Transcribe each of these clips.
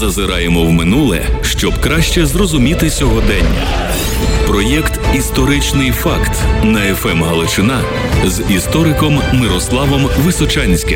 Зазираємо в минуле, щоб краще зрозуміти сьогодення. Проєкт «Історичний факт» на ФМ Галичина з істориком Мирославом Височанським.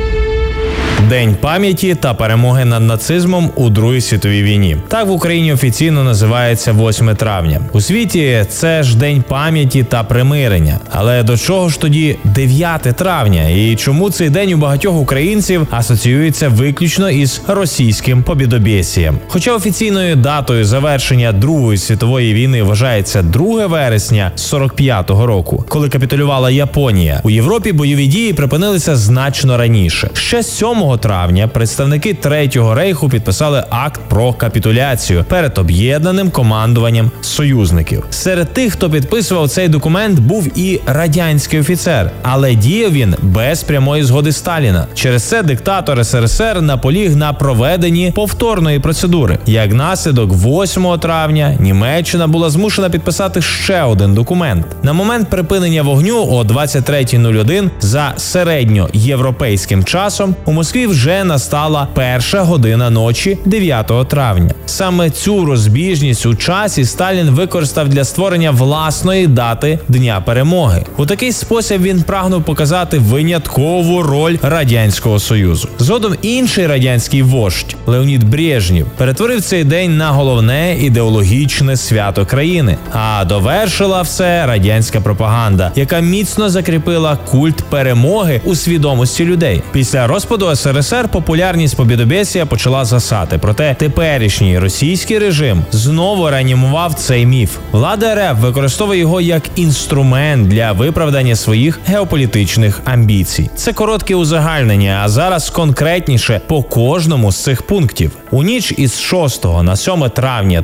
День пам'яті та перемоги над нацизмом у Другій світовій війні. Так в Україні офіційно називається 8 травня. У світі це ж День пам'яті та примирення. Але до чого ж тоді 9 травня? І чому цей день у багатьох українців асоціюється виключно із російським побєдобєсієм? Хоча офіційною датою завершення Другої світової війни вважається 2 вересня 45-го року, коли капітулювала Японія, у Європі бойові дії припинилися значно раніше. Ще 7 травня представники Третього рейху підписали акт про капітуляцію перед об'єднаним командуванням союзників. Серед тих, хто підписував цей документ, був і радянський офіцер, але діяв він без прямої згоди Сталіна. Через це диктатор СРСР наполіг на проведенні повторної процедури. Як наслідок, 8 травня Німеччина була змушена підписати ще один документ. На момент припинення вогню о 23:01 за середньоєвропейським часом у Москві вже настала 1 година ночі 9 травня. Саме цю розбіжність у часі Сталін використав для створення власної дати Дня Перемоги. У такий спосіб він прагнув показати виняткову роль Радянського Союзу. Згодом інший радянський вождь Леонід Брежнєв перетворив цей день на головне ідеологічне свято країни. А довершила все радянська пропаганда, яка міцно закріпила культ перемоги у свідомості людей. Після розпаду СРСР популярність побєдобєсія почала згасати, проте теперішній російський режим знову реанімував цей міф. Влада РФ використовує його як інструмент для виправдання своїх геополітичних амбіцій. Це коротке узагальнення, а зараз конкретніше по кожному з цих пунктів. У ніч із 6 на 7 травня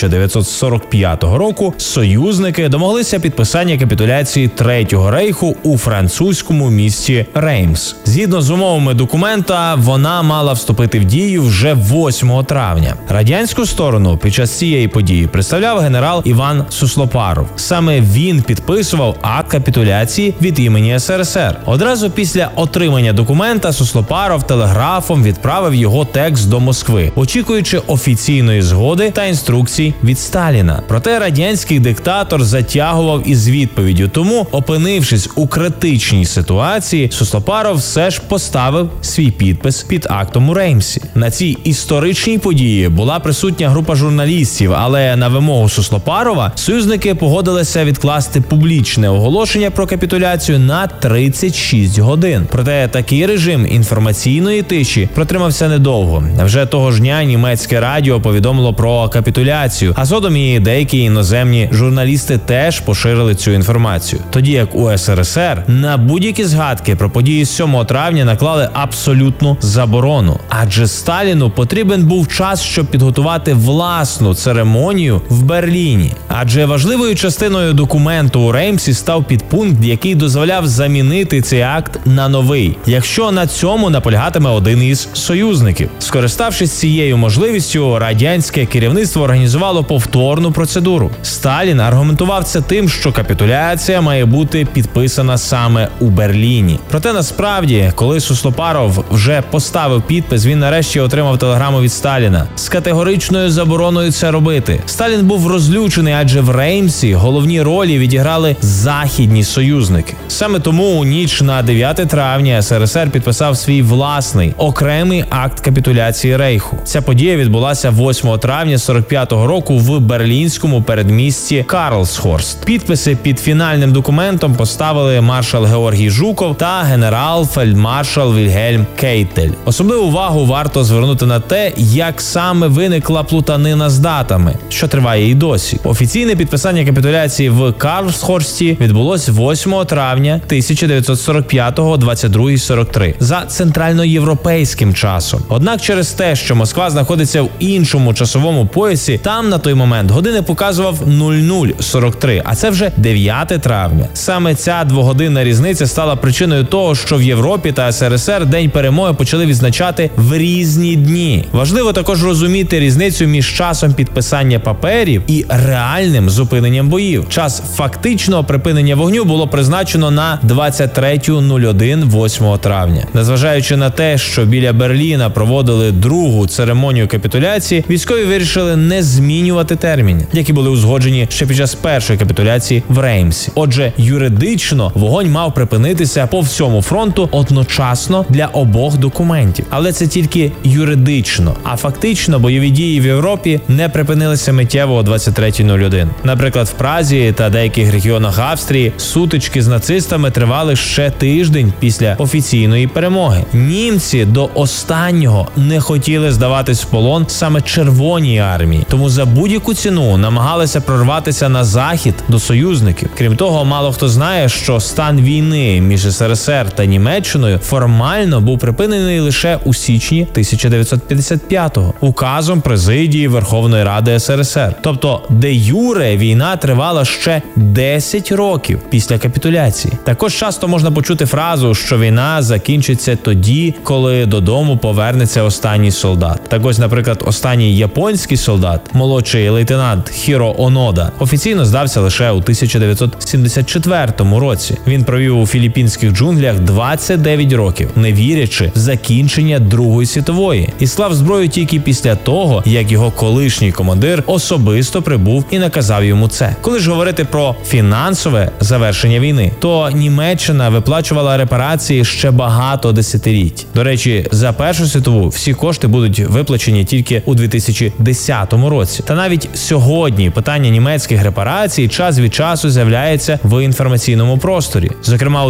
1945 року союзники домоглися підписання капітуляції Третього рейху у французькому місті Реймс. Згідно з умовами документа, вона мала вступити в дію вже 8 травня. Радянську сторону під час цієї події представляв генерал Іван Суслопаров. Саме він підписував акт капітуляції від імені СРСР. Одразу після отримання документа Суслопаров телеграфом відправив його текст до Москви, очікуючи офіційної згоди та інструкцій від Сталіна. Проте радянський диктатор затягував із відповіддю, тому, опинившись у критичній ситуації, Суслопаров все ж поставив свій підпис під актом у Реймсі. На цій історичній події була присутня група журналістів, але на вимогу Суслопарова союзники погодилися відкласти публічне оголошення про капітуляцію на 36 годин. Проте такий режим інформаційної тиші протримався недовго. Вже того ж дня німецьке радіо повідомило про капітуляцію, а згодом і деякі іноземні журналісти теж поширили цю інформацію. Тоді як у СРСР на будь-які згадки про події 7 травня наклали абсолютну заборону. Адже Сталіну потрібен був час, щоб підготувати власну церемонію в Берліні. Адже важливою частиною документу у Реймсі став підпункт, який дозволяв замінити цей акт на новий, якщо на цьому наполягатиме один із союзників. Скориставшись цією можливістю, радянське керівництво організувало повторну процедуру. Сталін аргументував це тим, що капітуляція має бути підписана саме у Берліні. Проте насправді, коли Суслопаров вже поставив підпис, він нарешті отримав телеграму від Сталіна з категоричною забороною це робити. Сталін був розлючений, адже в Реймсі головні ролі відіграли західні союзники. Саме тому у ніч на 9 травня СРСР підписав свій власний окремий акт капітуляції Рейху. Ця подія відбулася 8 травня 45-го року в берлінському передмісті Карлсхорст. Підписи під фінальним документом поставили маршал Георгій Жуков та генерал-фельдмаршал Вільгельм Кейтель. Особливу увагу варто звернути на те, як саме виникла плутанина з датами, що триває і досі. Офіційне підписання капітуляції в Карлсхорсті відбулось 8 травня 1945-го 22:43 за центральноєвропейським часом. Однак через те, що Москва знаходиться в іншому часовому поясі, там на той момент години показував 00:43, а це вже 9 травня. Саме ця двогодинна різниця стала причиною того, що в Європі та СРСР День перемоги перемоги почали відзначати в різні дні. Важливо також розуміти різницю між часом підписання паперів і реальним зупиненням боїв. Час фактичного припинення вогню було призначено на 23:01 8 травня. Незважаючи на те, що біля Берліна проводили другу церемонію капітуляції, військові вирішили не змінювати терміни, які були узгоджені ще під час першої капітуляції в Реймсі. Отже, юридично вогонь мав припинитися по всьому фронту одночасно для обох документів. Але це тільки юридично, а фактично бойові дії в Європі не припинилися миттєво о 23:01. Наприклад, в Празі та деяких регіонах Австрії сутички з нацистами тривали ще тиждень після офіційної перемоги. Німці до останнього не хотіли здаватись в полон саме Червоній армії, тому за будь-яку ціну намагалися прорватися на захід до союзників. Крім того, мало хто знає, що стан війни між СРСР та Німеччиною формально був припинений лише у січні 1955-го указом Президії Верховної Ради СРСР. Тобто, де юре війна тривала ще 10 років після капітуляції. Також часто можна почути фразу, що війна закінчиться тоді, коли додому повернеться останній солдат. Так ось, наприклад, останній японський солдат, молодший лейтенант Хіро Онода, офіційно здався лише у 1974 році. Він провів у філіппінських джунглях 29 років, не вірячи в закінчення Другої світової, і склав зброю тільки після того, як його колишній командир особисто прибув і наказав йому це. Коли ж говорити про фінансове завершення війни, то Німеччина виплачувала репарації ще багато десятиліть. До речі, за Першу світову всі кошти будуть виплачені тільки у 2010 році. Та навіть сьогодні питання німецьких репарацій час від часу з'являється в інформаційному просторі. Зокрема, у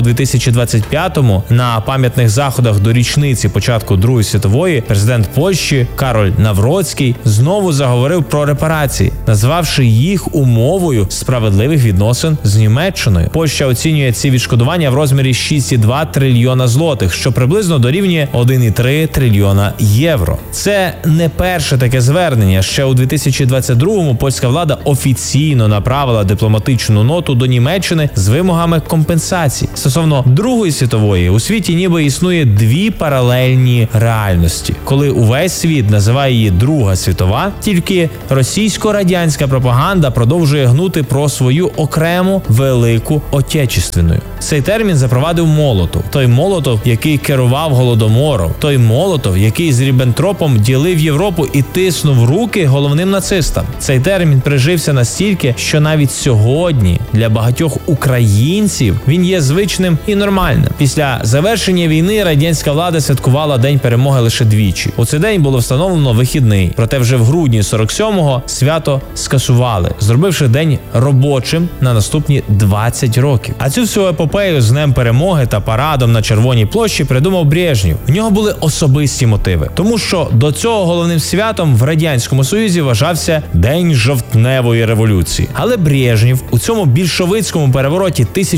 2025-му на пам'ятних заходах до річниці початку Другої світової президент Польщі Кароль Навроцький знову заговорив про репарації, назвавши їх умовою справедливих відносин з Німеччиною. Польща оцінює ці відшкодування в розмірі 6,2 трильйона злотих, що приблизно дорівнює 1,3 трильйона євро. Це не перше таке звернення. Ще у 2022-му польська влада офіційно направила дипломатичну ноту до Німеччини з вимогами компенсацій. Стосовно Другої світової, у світі ніби існує дві паралельні реальності. Коли увесь світ називає її Друга світова, тільки російсько-радянська пропаганда продовжує гнути про свою окрему Велику Отечественную. Цей термін запровадив Молотов. Той Молотов, який керував Голодомором. Той Молотов, який з Ріббентропом ділив Європу і тиснув руки головним нацистам. Цей термін прижився настільки, що навіть сьогодні для багатьох українців він є звичним і нормальним. Після завершення війни радянська влада святкувала День перемоги лише двічі. У цей день було встановлено вихідний. Проте вже в грудні 47-го свято скасували, зробивши день робочим на наступні 20 років. А цю всю епопею з Днем перемоги та парадом на Червоній площі придумав Брежнєв. У нього були особисті мотиви. Тому що до цього головним святом в Радянському Союзі вважався День жовтневої революції. Але Брежнєв у цьому більшовицькому перевороті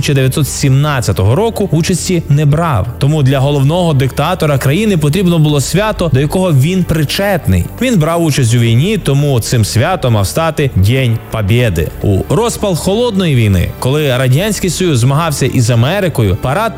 1917 року участі не брав. Тому для головного диктатора країни потрібно було свято, до якого він причетний. Він брав участь у війні, тому цим святом мав стати День Побєди. У розпал Холодної війни, коли Радянський Союз змагався із Америкою, парад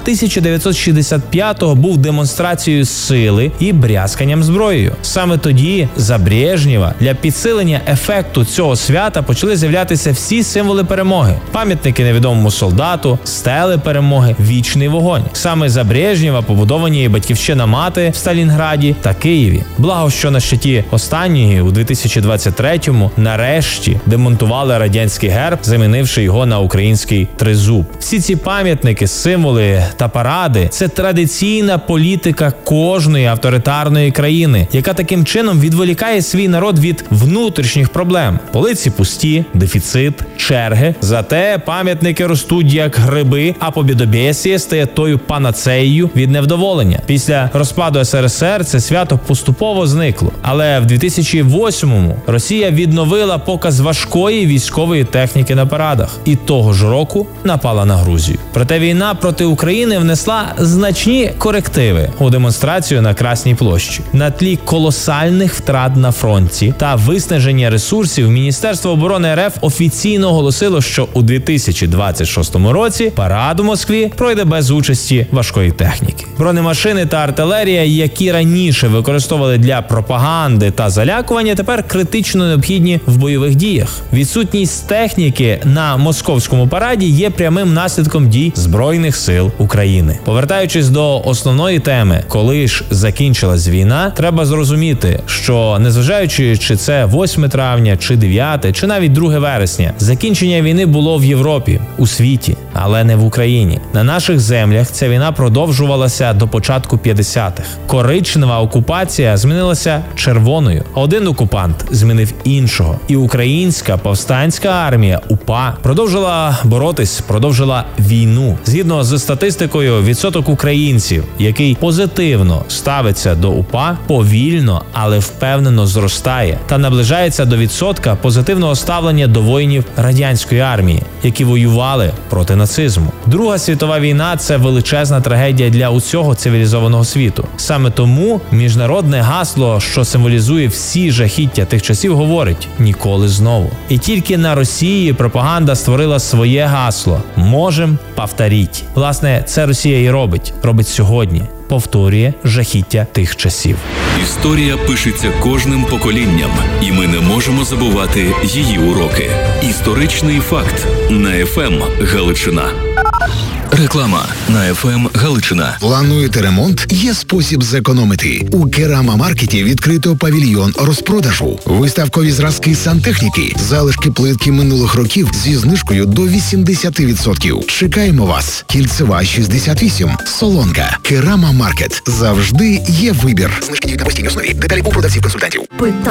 1965-го був демонстрацією сили і брязканням зброєю. Саме тоді, за Брежнєва, для підсилення ефекту цього свята почали з'являтися всі символи перемоги. Пам'ятники невідомому солдату, стели перемоги, вічний вогонь. Саме за Брежнєва побудовані батьківщина мати в Сталінграді та Києві. Благо, що на щиті останньої у 2023-му нарешті демонтували радянський герб, замінивши його на український тризуб. Всі ці пам'ятники, символи та паради – це традиційна політика кожної авторитарної країни, яка таким чином відволікає свій народ від внутрішніх проблем. Полиці пусті, дефіцит, черги. Зате пам'ятники ростуть як гриби, а побєдобєсія стає тою панацеєю від невдоволення. Після розпаду СРСР це свято поступово зникло. Але в 2008-му Росія відновила показ важкої військової техніки на парадах. І того ж року напала на Грузію. Проте війна проти України внесла значні корективи у демонстрацію на Красній площі. На тлі колосальної колосальних втрат на фронті та виснаження ресурсів, Міністерство оборони РФ офіційно оголосило, що у 2026 році парад у Москві пройде без участі важкої техніки. Бронемашини та артилерія, які раніше використовували для пропаганди та залякування, тепер критично необхідні в бойових діях. Відсутність техніки на московському параді є прямим наслідком дій Збройних сил України. Повертаючись до основної теми, коли ж закінчилась війна, треба зрозуміти, що незважаючи, чи це 8 травня, чи 9, чи навіть 2 вересня, закінчення війни було в Європі, у світі, але не в Україні. На наших землях ця війна продовжувалася до початку 50-х. Коричнева окупація змінилася червоною. Один окупант змінив іншого. І українська повстанська армія УПА продовжила боротись, продовжила війну. Згідно з статистикою, відсоток українців, який позитивно ставиться до УПА, повільно, але впевнено зростає та наближається до відсотка позитивного ставлення до воїнів радянської армії, які воювали проти нацизму. Друга світова війна – це величезна трагедія для усього цивілізованого світу. Саме тому міжнародне гасло, що символізує всі жахіття тих часів, говорить «Ніколи знову». І тільки на Росії пропаганда створила своє гасло «Можем повторіть». Власне, це Росія і робить сьогодні. Повторює жахіття тих часів. Історія пишеться кожним поколінням, і ми не можемо забувати її уроки. Історичний факт на ФМ Галичина. Реклама на ФМ Галичина. Плануєте ремонт? Є спосіб зекономити. У Керама Маркеті відкрито павільйон розпродажу. Виставкові зразки сантехніки, залишки плитки минулих років зі знижкою до 80%. Чекаємо вас. Кільцева 68, Солонка. Керама Маркет. Завжди є вибір. Знижки діють на постійній основі. Деталі у продавців-консультантів.